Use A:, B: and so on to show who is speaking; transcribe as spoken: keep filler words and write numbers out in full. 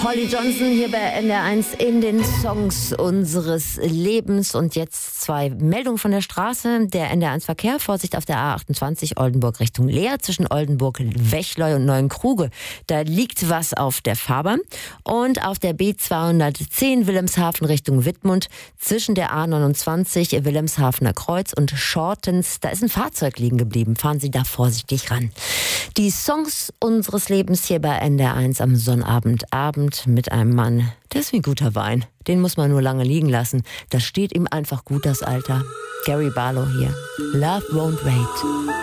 A: Holly Johnson hier bei N D R eins in den Songs unseres Lebens. Und jetzt zwei Meldungen von der Straße. Der N D R eins Verkehr, Vorsicht auf der A achtundzwanzig Oldenburg Richtung Leer zwischen Oldenburg, Wechleu und Neuenkruge. Da liegt was auf der Fahrbahn. Und auf der B zweihundertzehn Wilhelmshaven Richtung Wittmund zwischen der A neunundzwanzig Wilhelmshavener Kreuz und Shortens. Da ist ein Fahrzeug liegen geblieben. Fahren Sie da vorsichtig ran. Die Songs unseres Lebens hier bei N D R eins am Sonnabendabend mit einem Mann, der ist wie guter Wein. Den muss man nur lange liegen lassen. Das steht ihm einfach gut, das Alter. Gary Barlow hier. Love Won't Wait.